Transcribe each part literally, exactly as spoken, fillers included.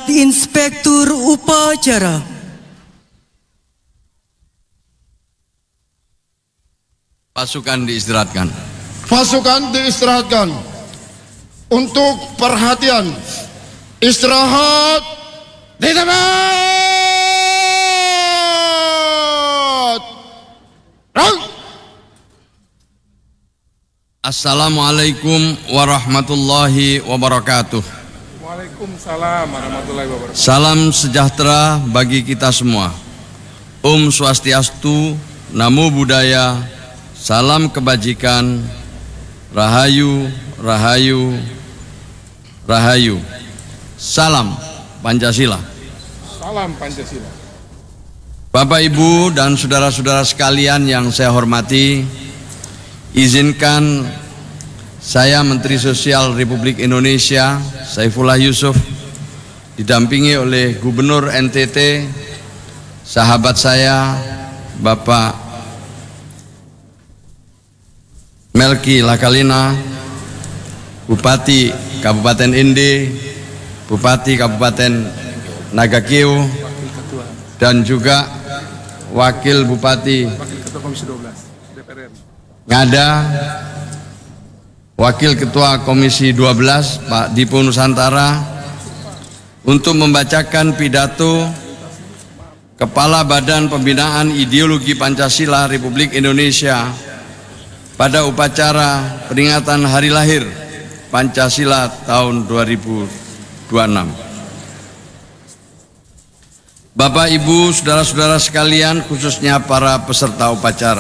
Inspektur Upacara. Pasukan diistirahatkan. Pasukan diistirahatkan. Untuk perhatian, istirahat di tempat. Rang. Assalamualaikum warahmatullahi wabarakatuh. Waalaikumsalam warahmatullahi wabarakatuh. Salam sejahtera bagi kita semua. Om Swastiastu, Namo Buddhaya, salam kebajikan, Rahayu, Rahayu, Rahayu. Salam Pancasila. Salam Pancasila. Bapak, Ibu, dan saudara-saudara sekalian yang saya hormati, izinkan saya Menteri Sosial Republik Indonesia Saifullah Yusuf didampingi oleh Gubernur N T T, sahabat saya Bapak Melki Lakalina, Bupati Kabupaten Inde, Bupati Kabupaten Nagakeo, dan juga Wakil Bupati Wakil Ketua Komisi dua belas D P R R I Ngada, Wakil Ketua Komisi dua belas Pak Dipo Nusantara, untuk membacakan pidato Kepala Badan Pembinaan Ideologi Pancasila Republik Indonesia pada upacara peringatan Hari Lahir Pancasila tahun dua ribu dua puluh enam. Bapak, Ibu, saudara-saudara sekalian, khususnya para peserta upacara,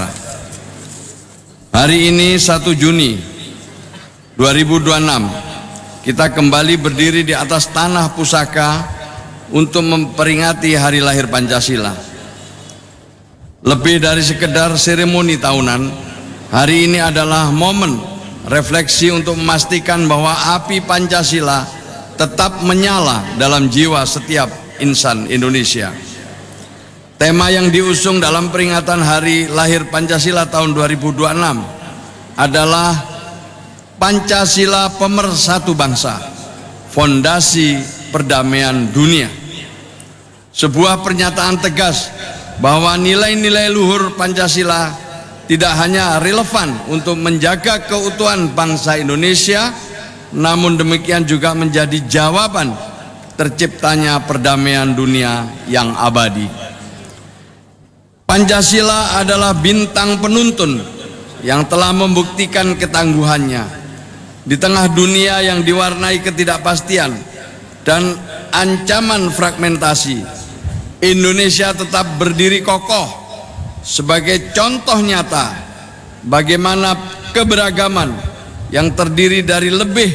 hari ini satu Juni dua ribu dua puluh enam, kita kembali berdiri di atas tanah pusaka untuk memperingati Hari Lahir Pancasila. Lebih dari sekedar seremoni tahunan, hari ini adalah momen refleksi untuk memastikan bahwa api Pancasila tetap menyala dalam jiwa setiap insan Indonesia. Tema yang diusung dalam peringatan Hari Lahir Pancasila tahun dua ribu dua puluh enam adalah Pancasila Pemersatu Bangsa, Fondasi Perdamaian Dunia. Sebuah pernyataan tegas bahwa nilai-nilai luhur Pancasila tidak hanya relevan untuk menjaga keutuhan bangsa Indonesia, namun demikian juga menjadi jawaban terciptanya perdamaian dunia yang abadi. Pancasila adalah bintang penuntun yang telah membuktikan ketangguhannya di tengah dunia yang diwarnai ketidakpastian dan ancaman fragmentasi. Indonesia tetap berdiri kokoh sebagai contoh nyata bagaimana keberagaman yang terdiri dari lebih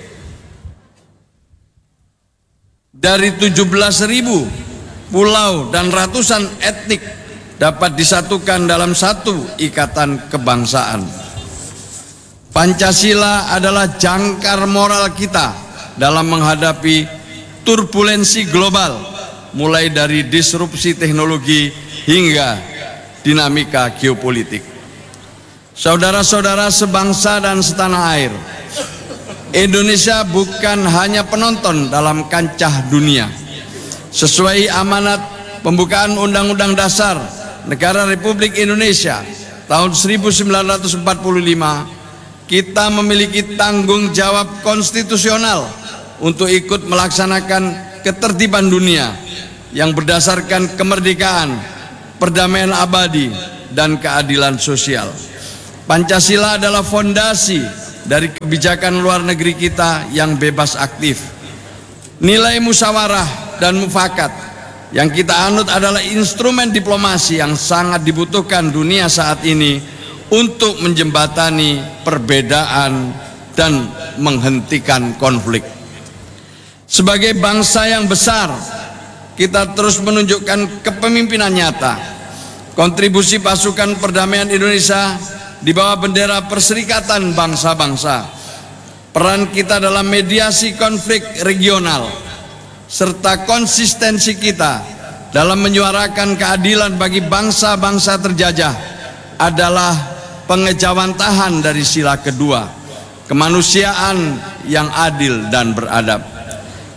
dari tujuh belas ribu pulau dan ratusan etnik dapat disatukan dalam satu ikatan kebangsaan. Pancasila adalah jangkar moral kita dalam menghadapi turbulensi global, mulai dari disrupsi teknologi hingga dinamika geopolitik. Saudara-saudara sebangsa dan setanah air, Indonesia bukan hanya penonton dalam kancah dunia. Sesuai amanat pembukaan Undang-Undang Dasar Negara Republik Indonesia tahun seribu sembilan ratus empat puluh lima, kita memiliki tanggung jawab konstitusional untuk ikut melaksanakan ketertiban dunia yang berdasarkan kemerdekaan, perdamaian abadi, dan keadilan sosial. Pancasila adalah fondasi dari kebijakan luar negeri kita yang bebas aktif. Nilai musyawarah dan mufakat yang kita anut adalah instrumen diplomasi yang sangat dibutuhkan dunia saat ini untuk menjembatani perbedaan dan menghentikan konflik. Sebagai bangsa yang besar, kita terus menunjukkan kepemimpinan nyata. Kontribusi pasukan perdamaian Indonesia di bawah bendera Perserikatan Bangsa-Bangsa, peran kita dalam mediasi konflik regional, serta konsistensi kita dalam menyuarakan keadilan bagi bangsa-bangsa terjajah adalah pengejawantahan dari sila kedua, kemanusiaan yang adil dan beradab.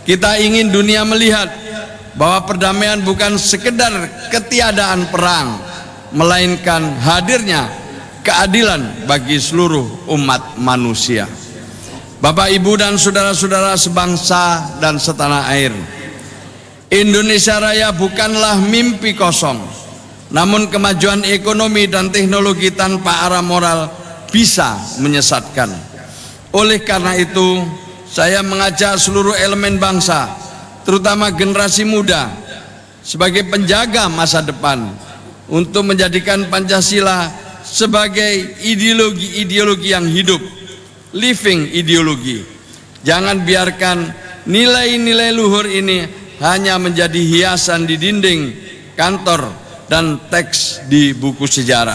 Kita ingin dunia melihat bahwa perdamaian bukan sekedar ketiadaan perang, melainkan hadirnya keadilan bagi seluruh umat manusia. Bapak, Ibu, dan saudara-saudara sebangsa dan setanah air, Indonesia Raya bukanlah mimpi kosong, namun kemajuan ekonomi dan teknologi tanpa arah moral bisa menyesatkan. Oleh karena itu, saya mengajak seluruh elemen bangsa, terutama generasi muda, sebagai penjaga masa depan, untuk menjadikan Pancasila sebagai ideologi-ideologi yang hidup, living ideologi. Jangan biarkan nilai-nilai luhur ini hanya menjadi hiasan di dinding kantor dan teks di buku sejarah.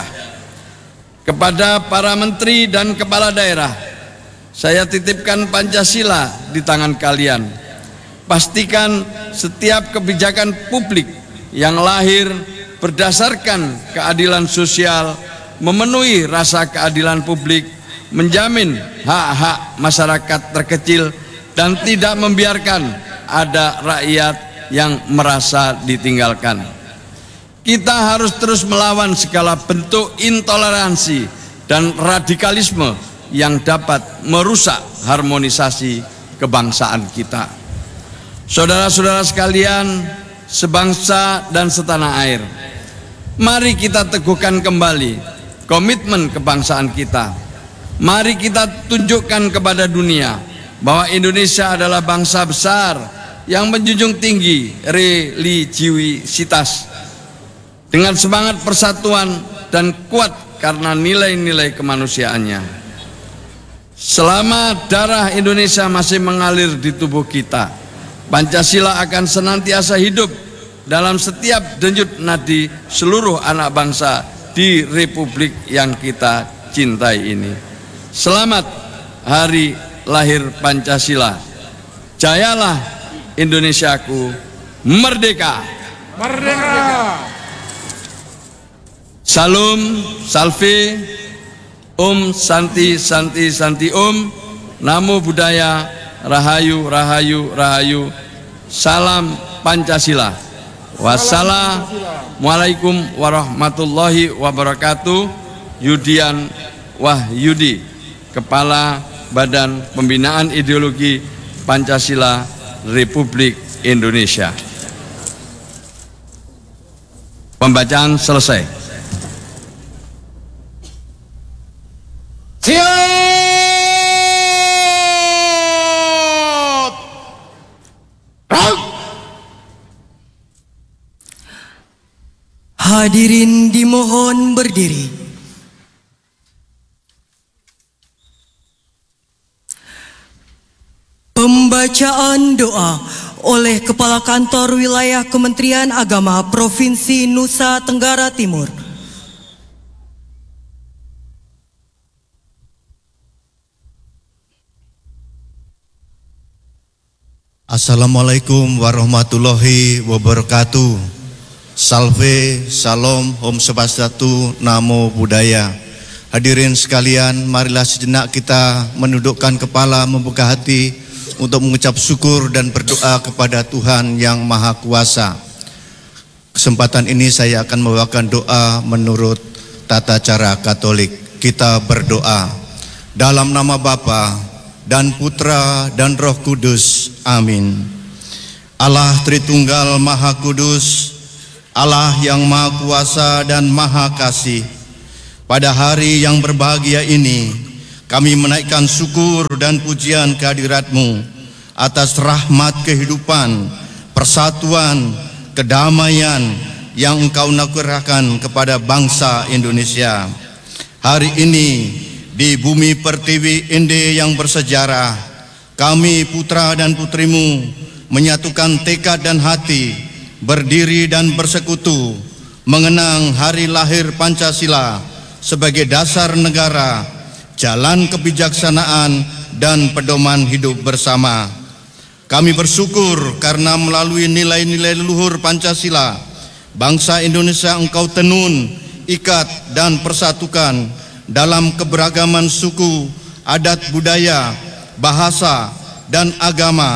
Kepada para menteri dan kepala daerah, saya titipkan Pancasila di tangan kalian. Pastikan setiap kebijakan publik yang lahir berdasarkan keadilan sosial, memenuhi rasa keadilan publik, menjamin hak-hak masyarakat terkecil, dan tidak membiarkan ada rakyat yang merasa ditinggalkan. Kita harus terus melawan segala bentuk intoleransi dan radikalisme yang dapat merusak harmonisasi kebangsaan kita. Saudara-saudara sekalian, sebangsa dan setanah air, mari kita teguhkan kembali komitmen kebangsaan kita. Mari kita tunjukkan kepada dunia bahwa Indonesia adalah bangsa besar yang menjunjung tinggi religiusitas dengan semangat persatuan dan kuat karena nilai-nilai kemanusiaannya. Selama darah Indonesia masih mengalir di tubuh kita, Pancasila akan senantiasa hidup dalam setiap denyut nadi seluruh anak bangsa di Republik yang kita cintai ini. Selamat hari lahir Pancasila. Jayalah Indonesiaku, merdeka. Merdeka. Salam, salve, Om Santi Santi Santi Om, Namo Buddhaya, Rahayu Rahayu Rahayu, Salam Pancasila. Wassalamualaikum warahmatullahi wabarakatuh. Yudian Wahyudi, Kepala Badan Pembinaan Ideologi Pancasila Republik Indonesia. Pembacaan selesai. Siap! Rang! Hadirin dimohon berdiri. Pembacaan doa oleh Kepala Kantor Wilayah Kementerian Agama Provinsi Nusa Tenggara Timur. Assalamualaikum warahmatullahi wabarakatuh. Salve, salam, Om Swastiastu, Namo Buddhaya. Hadirin sekalian, marilah sejenak kita menundukkan kepala, membuka hati untuk mengucap syukur dan berdoa kepada Tuhan yang Maha Kuasa. Kesempatan ini saya akan membawakan doa menurut tata cara Katolik. Kita berdoa dalam nama Bapa dan Putra dan Roh Kudus. Amin. Allah Tritunggal Maha Kudus, Allah yang Maha Kuasa dan Maha Kasih, pada hari yang berbahagia ini kami menaikkan syukur dan pujian kehadirat-Mu atas rahmat kehidupan, persatuan, kedamaian yang Engkau anugerahkan kepada bangsa Indonesia. Hari ini di bumi pertiwi Inde yang bersejarah, kami putra dan putrimu menyatukan tekad dan hati, berdiri dan bersekutu, mengenang hari lahir Pancasila sebagai dasar negara, jalan kebijaksanaan dan pedoman hidup bersama. Kami bersyukur karena melalui nilai-nilai leluhur Pancasila, bangsa Indonesia Engkau tenun, ikat dan persatukan dalam keberagaman suku, adat budaya, bahasa dan agama,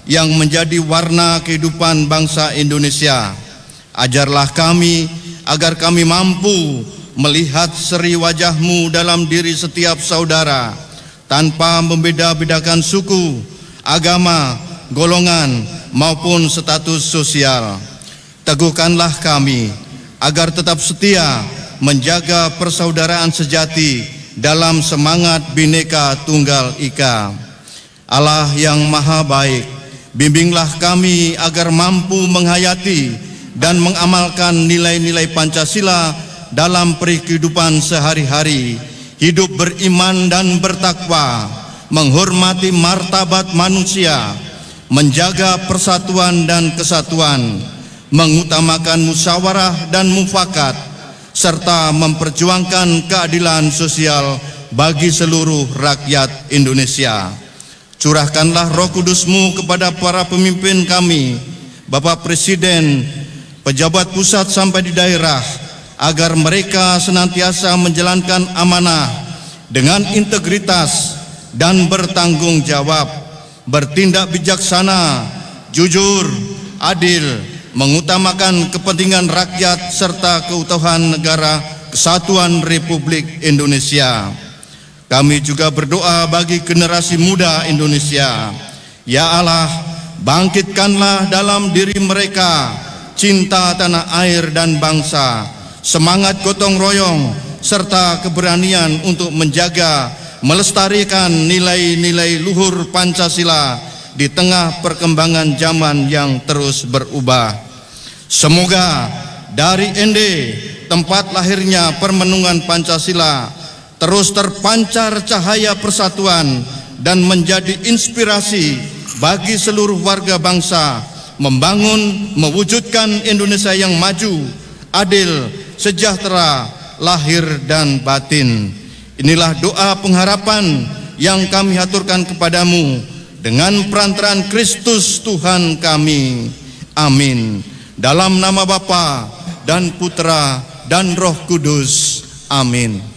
yang menjadi warna kehidupan bangsa Indonesia. Ajarlah kami agar kami mampu melihat seri wajah-Mu dalam diri setiap saudara, tanpa membeda-bedakan suku, agama, golongan, maupun status sosial. Teguhkanlah kami agar tetap setia menjaga persaudaraan sejati dalam semangat Bhinneka Tunggal Ika. Allah yang Maha Baik, bimbinglah kami agar mampu menghayati dan mengamalkan nilai-nilai Pancasila dalam kehidupan sehari-hari, hidup beriman dan bertakwa, menghormati martabat manusia, menjaga persatuan dan kesatuan, mengutamakan musyawarah dan mufakat, serta memperjuangkan keadilan sosial bagi seluruh rakyat Indonesia. Curahkanlah Roh Kudus-Mu kepada para pemimpin kami, Bapak Presiden, pejabat pusat sampai di daerah, agar mereka senantiasa menjalankan amanah dengan integritas dan bertanggung jawab, bertindak bijaksana, jujur, adil, mengutamakan kepentingan rakyat serta keutuhan negara Kesatuan Republik Indonesia. Kami juga berdoa bagi generasi muda Indonesia. Ya Allah, bangkitkanlah dalam diri mereka cinta tanah air dan bangsa, semangat gotong royong, serta keberanian untuk menjaga, melestarikan nilai-nilai luhur Pancasila di tengah perkembangan zaman yang terus berubah. Semoga dari Ende, tempat lahirnya permenungan Pancasila, terus terpancar cahaya persatuan dan menjadi inspirasi bagi seluruh warga bangsa membangun, mewujudkan Indonesia yang maju, adil, sejahtera, lahir dan batin. Inilah doa pengharapan yang kami haturkan kepadamu dengan perantaraan Kristus Tuhan kami. Amin. Dalam nama Bapa dan Putra dan Roh Kudus. Amin.